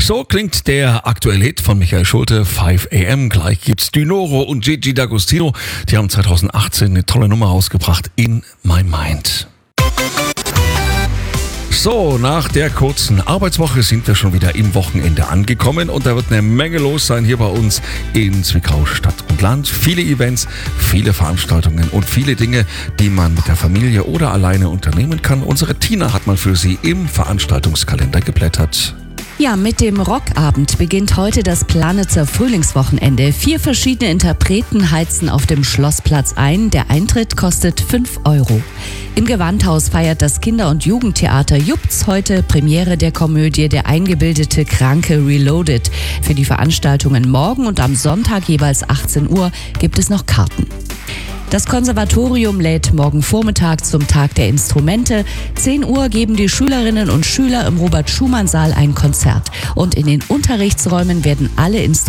So klingt der aktuelle Hit von Michael Schulte, 5 AM. Gleich gibt's Dynoro und Gigi D'Agostino. Die haben 2018 eine tolle Nummer rausgebracht, In My Mind. So, nach der kurzen Arbeitswoche sind wir schon wieder im Wochenende angekommen und da wird eine Menge los sein hier bei uns in Zwickau Stadt und Land. Viele Events, viele Veranstaltungen und viele Dinge, die man mit der Familie oder alleine unternehmen kann. Unsere Tina hat mal für Sie im Veranstaltungskalender geblättert. Ja, mit dem Rockabend beginnt heute das Planitzer Frühlingswochenende. 4 verschiedene Interpreten heizen auf dem Schlossplatz ein. Der Eintritt kostet 5 €. Im Gewandhaus feiert das Kinder- und Jugendtheater Jupz heute Premiere der Komödie Der eingebildete Kranke Reloaded. Für die Veranstaltungen morgen und am Sonntag jeweils 18 Uhr gibt es noch Karten. Das Konservatorium lädt morgen Vormittag zum Tag der Instrumente. 10 Uhr geben die Schülerinnen und Schüler im Robert-Schumann-Saal ein Konzert. Und in den Unterrichtsräumen werden alle Instrumente